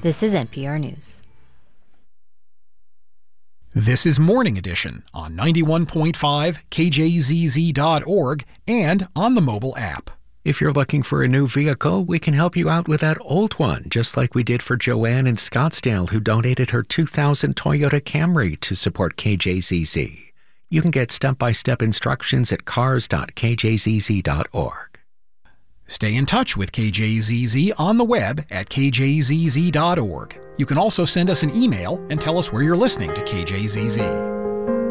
This is NPR News. This is Morning Edition on 91.5 KJZZ.org and on the mobile app. If you're looking for a new vehicle, we can help you out with that old one, just like we did for Joanne in Scottsdale, who donated her 2000 Toyota Camry to support KJZZ. You can get step-by-step instructions at cars.kjzz.org. Stay in touch with KJZZ on the web at kjzz.org. You can also send us an email and tell us where you're listening to KJZZ.